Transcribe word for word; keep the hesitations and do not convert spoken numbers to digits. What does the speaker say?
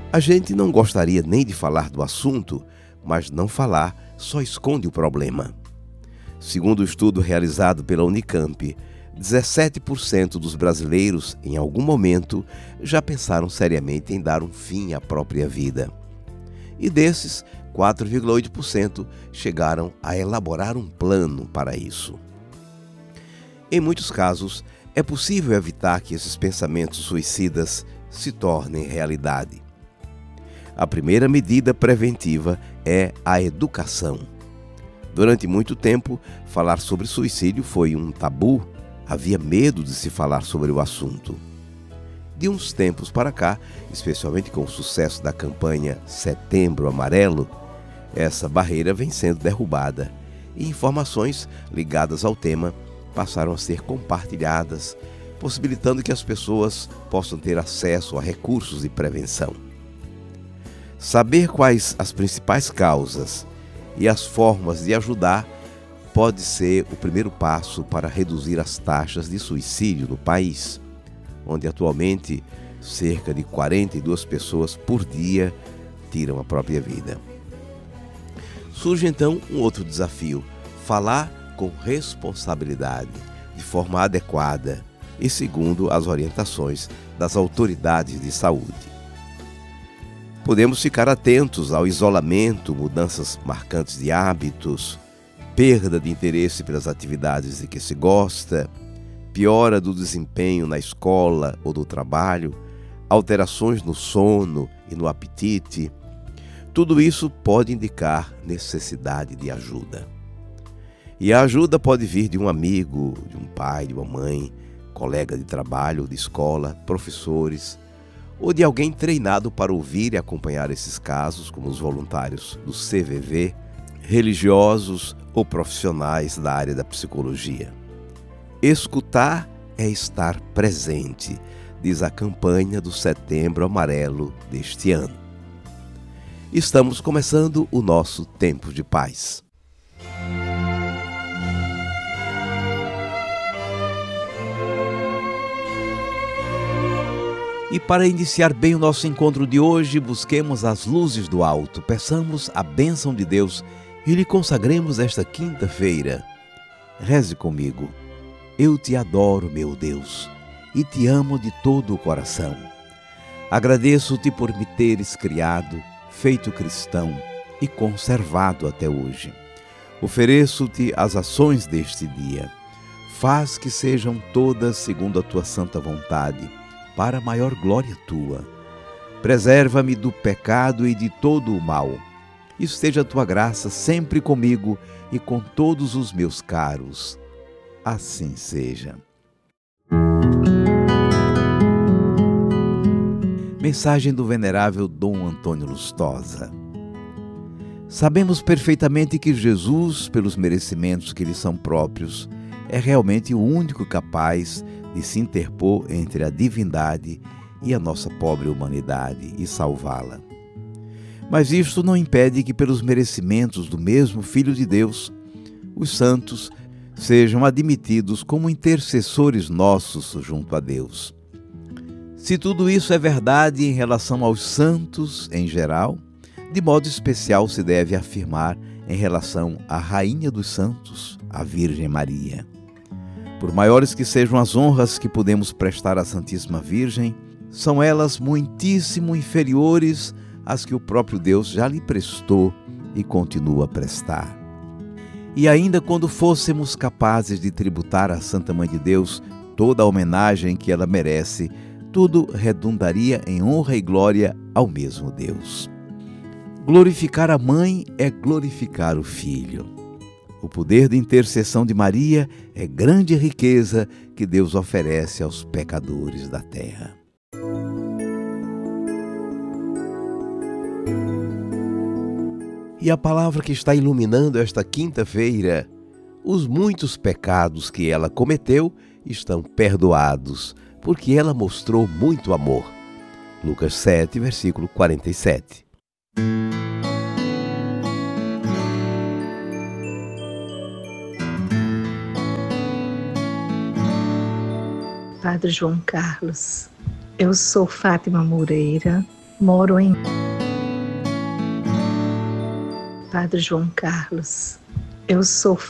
A gente não gostaria nem de falar do assunto, mas não falar só esconde o problema. Segundo o estudo realizado pela Unicamp, dezessete por cento dos brasileiros, em algum momento, já pensaram seriamente em dar um fim à própria vida. E desses, quatro vírgula oito por cento chegaram a elaborar um plano para isso. Em muitos casos, é possível evitar que esses pensamentos suicidas se tornem realidade. A primeira medida preventiva é a educação. Durante muito tempo, falar sobre suicídio foi um tabu, havia medo de se falar sobre o assunto. De uns tempos para cá, especialmente com o sucesso da campanha Setembro Amarelo, essa barreira vem sendo derrubada e informações ligadas ao tema passaram a ser compartilhadas, possibilitando que as pessoas possam ter acesso a recursos de prevenção. Saber quais as principais causas e as formas de ajudar pode ser o primeiro passo para reduzir as taxas de suicídio no país, onde atualmente cerca de quarenta e duas pessoas por dia tiram a própria vida. Surge então um outro desafio: falar com responsabilidade, de forma adequada e segundo as orientações das autoridades de saúde. Podemos ficar atentos ao isolamento, mudanças marcantes de hábitos, perda de interesse pelas atividades de que se gosta, piora do desempenho na escola ou no trabalho, alterações no sono e no apetite. Tudo isso pode indicar necessidade de ajuda. E a ajuda pode vir de um amigo, de um pai, de uma mãe, colega de trabalho, de escola, professores, ou de alguém treinado para ouvir e acompanhar esses casos, como os voluntários do C V V, religiosos ou profissionais da área da psicologia. Escutar é estar presente, diz a campanha do Setembro Amarelo deste ano. Estamos começando o nosso Tempo de Paz. E para iniciar bem o nosso encontro de hoje, busquemos as luzes do alto, peçamos a bênção de Deus e lhe consagremos esta quinta-feira. Reze comigo. Eu te adoro, meu Deus, e te amo de todo o coração. Agradeço-te por me teres criado, feito cristão e conservado até hoje. Ofereço-te as ações deste dia. Faz que sejam todas segundo a tua santa vontade, para a maior glória tua. Preserva-me do pecado e de todo o mal. Esteja a tua graça sempre comigo e com todos os meus caros. Assim seja. Mensagem do venerável Dom Antônio Lustosa. Sabemos perfeitamente que Jesus, pelos merecimentos que lhe são próprios, é realmente o único capaz de se interpor entre a divindade e a nossa pobre humanidade e salvá-la. Mas isto não impede que, pelos merecimentos do mesmo Filho de Deus, os santos sejam admitidos como intercessores nossos junto a Deus. Se tudo isso é verdade em relação aos santos em geral, de modo especial se deve afirmar em relação à Rainha dos Santos, a Virgem Maria. Por maiores que sejam as honras que podemos prestar à Santíssima Virgem, são elas muitíssimo inferiores às que o próprio Deus já lhe prestou e continua a prestar. E ainda quando fôssemos capazes de tributar à Santa Mãe de Deus toda a homenagem que ela merece, tudo redundaria em honra e glória ao mesmo Deus. Glorificar a Mãe é glorificar o Filho. O poder de intercessão de Maria é grande riqueza que Deus oferece aos pecadores da terra. E a palavra que está iluminando esta quinta-feira: os muitos pecados que ela cometeu estão perdoados, porque ela mostrou muito amor. Lucas sete, versículo quarenta e sete. Padre João Carlos, eu sou Fátima Moreira, Moro em Padre João Carlos. Eu sou